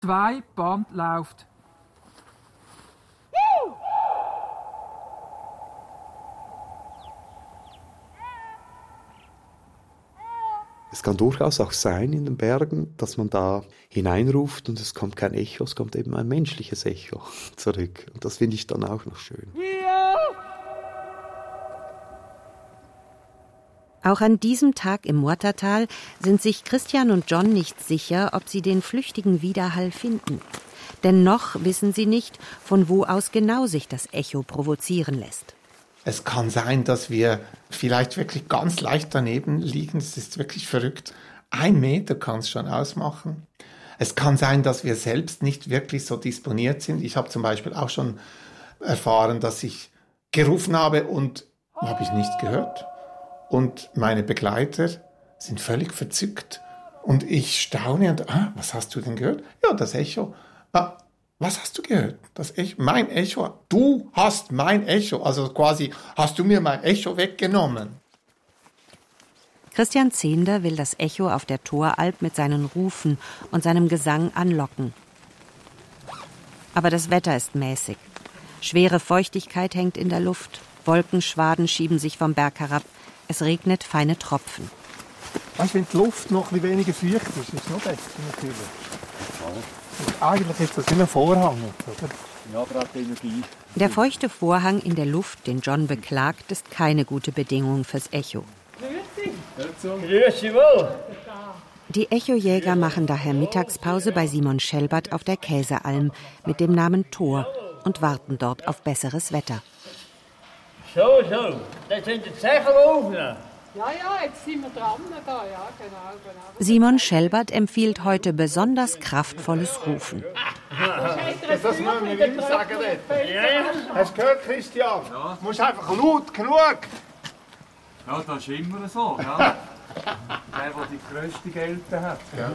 2, Band läuft. Es kann durchaus auch sein in den Bergen, dass man da hineinruft und es kommt kein Echo, es kommt eben ein menschliches Echo zurück. Und das finde ich dann auch noch schön. Auch an diesem Tag im Muattertal sind sich Christian und John nicht sicher, ob sie den flüchtigen Widerhall finden. Denn noch wissen sie nicht, von wo aus genau sich das Echo provozieren lässt. Es kann sein, dass wir vielleicht wirklich ganz leicht daneben liegen. Das ist wirklich verrückt. 1 Meter kann es schon ausmachen. Es kann sein, dass wir selbst nicht wirklich so disponiert sind. Ich habe zum Beispiel auch schon erfahren, dass ich gerufen habe und habe ich nicht gehört. Und meine Begleiter sind völlig verzückt. Und ich staune und, was hast du denn gehört? Ja, das Echo. Was hast du gehört? Das Echo, mein Echo. Du hast mein Echo. Also quasi hast du mir mein Echo weggenommen. Christian Zehnder will das Echo auf der Thoralp mit seinen Rufen und seinem Gesang anlocken. Aber das Wetter ist mäßig. Schwere Feuchtigkeit hängt in der Luft. Wolkenschwaden schieben sich vom Berg herab. Es regnet feine Tropfen. Weißt, wenn die Luft noch ein weniger feucht ist, ist es noch besser natürlich. Und eigentlich ist das immer ein Vorhang, oder? Ja, gerade Energie. Der feuchte Vorhang in der Luft, den John beklagt, ist keine gute Bedingung fürs Echo. Grüß dich wohl. Die Echojäger machen daher Mittagspause bei Simon Schelbert auf der Käsealm mit dem Namen Thor und warten dort auf besseres Wetter. So, das sind die Zechen aufgenommen. Ja, jetzt sind wir dran da, ja, genau. Simon Schelbert empfiehlt heute besonders kraftvolles Rufen. Das müssen wir immer sagen. Ja. Hast du gehört, Christian? Ja. Du musst einfach laut genug. Ja, das ist immer so, ja. Der, der die grösste Gelte hat. Ja.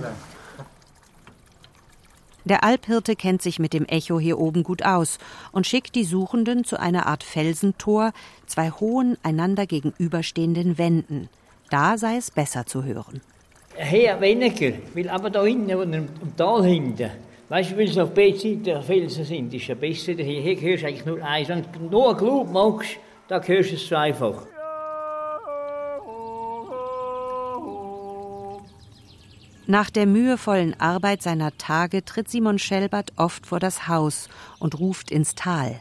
Der Alphirte kennt sich mit dem Echo hier oben gut aus und schickt die Suchenden zu einer Art Felsentor, 2 hohen, einander gegenüberstehenden Wänden. Da sei es besser zu hören. Hier weniger, weil aber da hinten, am Tal hinten, weißt du, weil es auf beiden Seiten der Felsen sind, ist ja besser. Hier hörst du eigentlich nur eins. Wenn du nur ein Glub magst, da hörst du es zweifach. Nach der mühevollen Arbeit seiner Tage tritt Simon Schelbert oft vor das Haus und ruft ins Tal.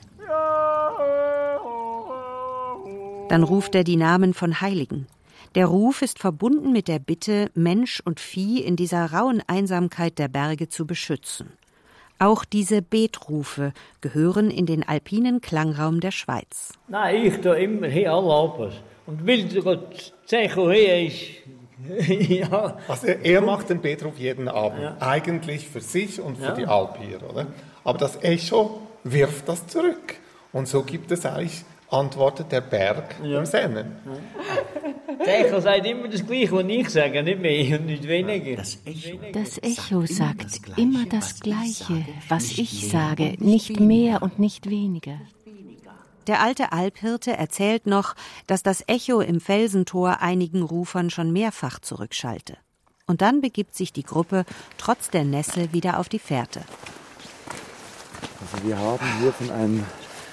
Dann ruft er die Namen von Heiligen. Der Ruf ist verbunden mit der Bitte, Mensch und Vieh in dieser rauen Einsamkeit der Berge zu beschützen. Auch diese Betrufe gehören in den alpinen Klangraum der Schweiz. Nein, ich tue immer hier alle Alpen. Und weil das Zecho hier ist, ja. Also er macht den Betruf jeden Abend, ja. Eigentlich für sich und für die Alp hier, oder? Aber das Echo wirft das zurück. Und so gibt es eigentlich, antwortet der Berg im Sennen. Der Echo sagt immer das Gleiche, was ich sage, nicht mehr und nicht weniger. Das Echo sagt immer das Gleiche, was ich sage, nicht mehr und nicht weniger. Der alte Alphirte erzählt noch, dass das Echo im Felsentor einigen Rufern schon mehrfach zurückschallte. Und dann begibt sich die Gruppe trotz der Nässe wieder auf die Fährte. Also wir haben hier von einem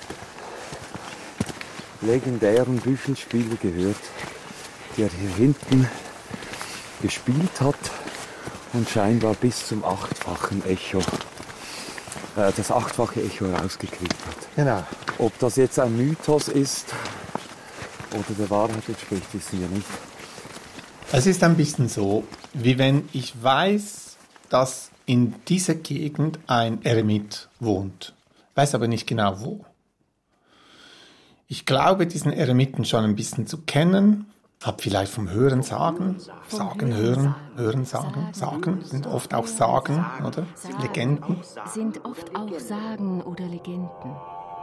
legendären Büchenspieler gehört, der hier hinten gespielt hat und scheinbar bis zum 8-fachen Echo, das 8-fache Echo rausgekriegt hat. Genau. Ob das jetzt ein Mythos ist oder der Wahrheit entspricht, wissen wir nicht. Es ist ein bisschen so, wie wenn ich weiß, dass in dieser Gegend ein Eremit wohnt. Weiß aber nicht genau wo. Ich glaube, diesen Eremiten schon ein bisschen zu kennen. Hab vielleicht vom Hören sagen, Hören sagen, sind oft auch Sagen, oder? Legenden. Sind oft auch Sagen oder Legenden.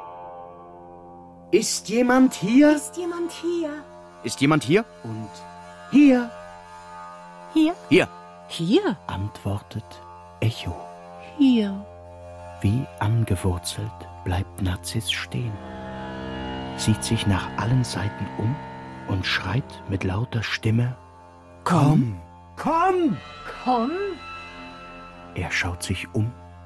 Ist jemand hier? Ist jemand hier? Ist jemand hier? Und hier? Hier? Hier. Hier? Antwortet Echo. Hier. Wie angewurzelt bleibt Narziss stehen, sieht sich nach allen Seiten um und schreit mit lauter Stimme: Komm! Komm! Komm! Er schaut sich um